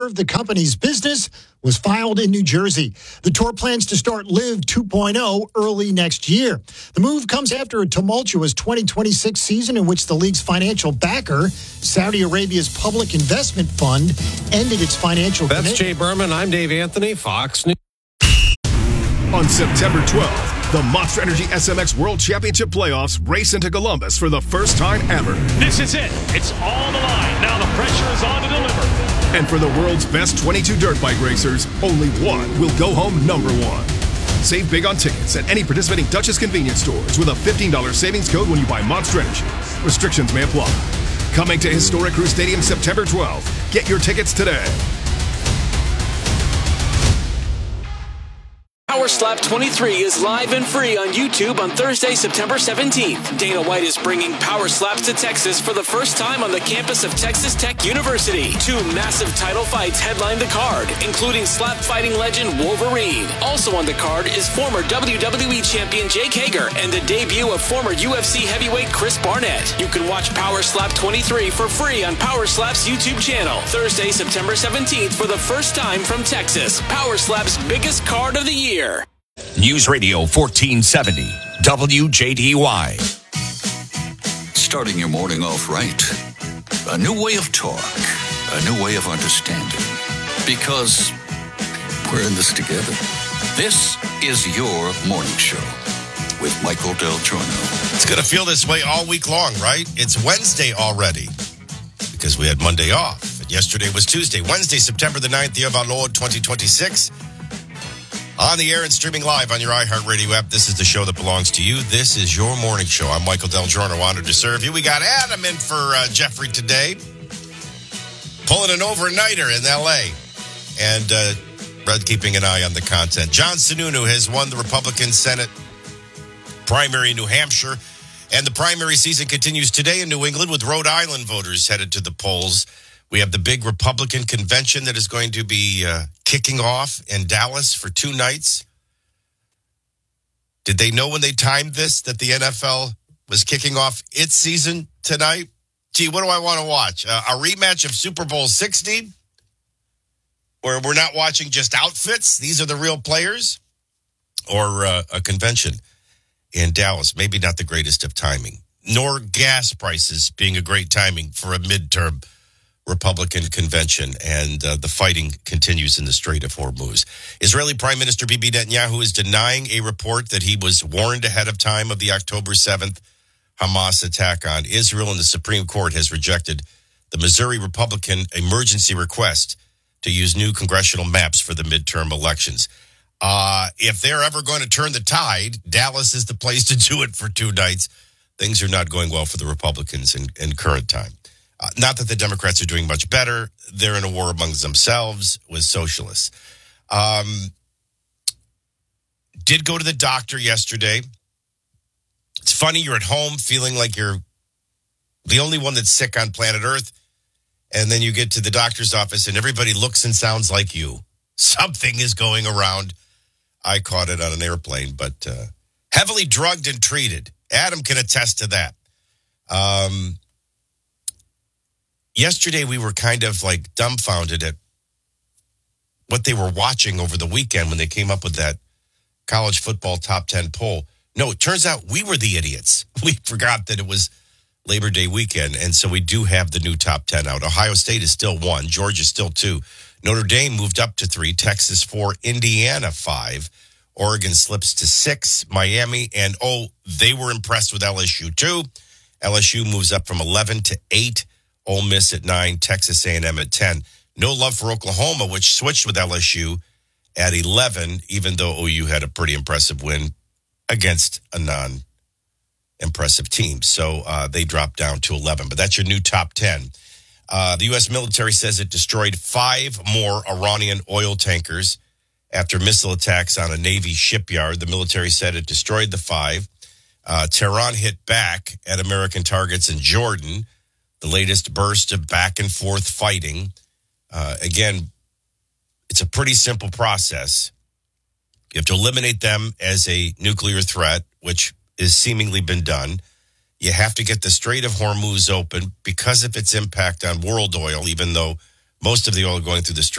serve the company's business was filed in New Jersey. The tour plans to start Live 2.0 early next year. The move comes after a tumultuous 2026 season in which the league's financial backer, Saudi Arabia's Public Investment Fund, ended its financial commitment. That's Jay Berman. I'm Dave Anthony, Fox News. On September 12th, the Monster Energy SMX World Championship Playoffs race into Columbus for the first time ever. This is it. It's all the line. Now the pressure is on to deliver. And for the world's best 22 dirt bike racers, only one will go home number one. Save big on tickets at any participating Duchess convenience stores with a $15 savings code when you buy Monster Energy. Restrictions may apply. Coming to historic Crew Stadium September 12th. Get your tickets today. Power Slap 23 is live and free on YouTube on Thursday, September 17th. Dana White is bringing Power Slaps to Texas for the first time on the campus of Texas Tech University. 2 massive title fights headline the card, including slap fighting legend Wolverine. Also on the card is former WWE champion Jake Hager and the debut of former UFC heavyweight Chris Barnett. You can watch Power Slap 23 for free on Power Slap's YouTube channel. Thursday, September 17th for the first time from Texas. Power Slap's biggest card of the year. News Radio 1470, WJDY. Starting your morning off right. A new way of talk. A new way of understanding. Because we're in this together. This is your morning show with Michael Del Giorno. It's going to feel this way all week long, right? It's Wednesday already because we had Monday off. And yesterday was Tuesday. Wednesday, September the 9th, the year of our Lord 2026. On the air and streaming live on your iHeartRadio app. This is the show that belongs to you. This is your morning show. I'm Michael Del Giorno, honored to serve you. We got Adam in for Jeffrey today, pulling an overnighter in L.A. And Brad keeping an eye on the content. John Sununu has won the Republican Senate primary in New Hampshire. And the primary season continues today in New England with Rhode Island voters headed to the polls. We have the big Republican convention that is going to be kicking off in Dallas for 2 nights. Did they know when they timed this that the NFL was kicking off its season tonight? Gee, what do I want to watch? A rematch of Super Bowl 60? Where we're not watching just outfits? These are the real players? Or a convention in Dallas? Maybe not the greatest of timing. Nor gas prices being a great timing for a midterm Republican convention, and the fighting continues in the Strait of Hormuz. Israeli Prime Minister Bibi Netanyahu is denying a report that he was warned ahead of time of the October 7th Hamas attack on Israel, and the Supreme Court has rejected the Missouri Republican emergency request to use new congressional maps for the midterm elections. If they're ever going to turn the tide, Dallas is the place to do it for 2 nights. Things are not going well for the Republicans in current time. Not that the Democrats are doing much better. They're in a war amongst themselves with socialists. Did go to the doctor yesterday. It's funny, you're at home feeling like you're the only one that's sick on planet Earth. And then you get to the doctor's office and everybody looks and sounds like you. Something is going around. I caught it on an airplane, but heavily drugged and treated. Adam can attest to that. Yesterday, we were kind of like dumbfounded at what they were watching over the weekend when they came up with that college football top 10 poll. No, it turns out we were the idiots. We forgot that it was Labor Day weekend, and so we do have the new top 10 out. Ohio State is still 1. Georgia still 2. Notre Dame moved up to 3. Texas 4. Indiana 5. Oregon slips to 6. Miami, and they were impressed with LSU too. LSU moves up from 11 to 8. Ole Miss at 9, Texas A&M at 10. No love for Oklahoma, which switched with LSU at 11, even though OU had a pretty impressive win against a non-impressive team. So they dropped down to 11. But that's your new top 10. The U.S. military says it destroyed 5 more Iranian oil tankers after missile attacks on a Navy shipyard. The military said it destroyed the 5. Tehran hit back at American targets in Jordan. The latest burst of back and forth fighting. Again, it's a pretty simple process. You have to eliminate them as a nuclear threat, which has seemingly been done. You have to get the Strait of Hormuz open because of its impact on world oil, even though most of the oil going through the Strait